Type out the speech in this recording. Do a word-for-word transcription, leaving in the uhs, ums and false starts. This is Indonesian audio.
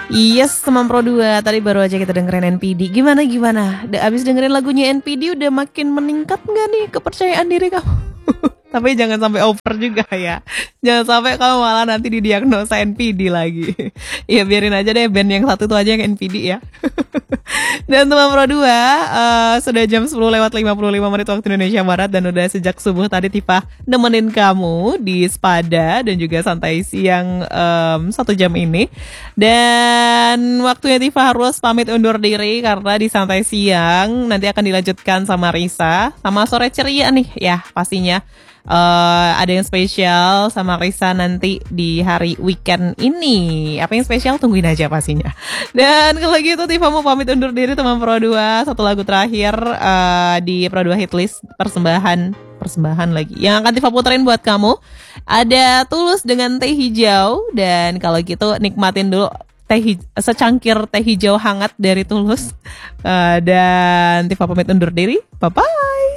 Yes, teman Pro dua. Tadi baru aja kita dengerin N P D. Gimana gimana? Udah abis dengerin lagunya N P D udah makin meningkat nggak nih kepercayaan diri kamu? Tapi jangan sampai over juga ya. Jangan sampai kamu malah nanti didiagnosa N P D lagi. Ya biarin aja deh, band yang satu tuh aja yang N P D ya. Dan teman Pro dua, uh, sudah jam sepuluh lewat lima puluh lima menit waktu Indonesia Barat. Dan udah sejak subuh tadi Tifa nemenin kamu di Spada dan juga santai siang um, satu jam ini. Dan waktunya Tifa harus pamit undur diri karena di santai siang nanti akan dilanjutkan sama Risa. Sama sore ceria nih ya pastinya. Uh, ada yang spesial sama Risa nanti di hari weekend ini. Apa yang spesial tungguin aja pastinya. Dan kalau gitu Tifa mau pamit undur diri teman Pro dua. Satu lagu terakhir uh, di Pro dua Hitlist persembahan persembahan lagi yang akan Tifa puterin buat kamu. Ada Tulus dengan Teh Hijau. Dan kalau gitu nikmatin dulu teh hij- secangkir teh hijau hangat dari Tulus. uh, Dan Tifa pamit undur diri. Bye bye.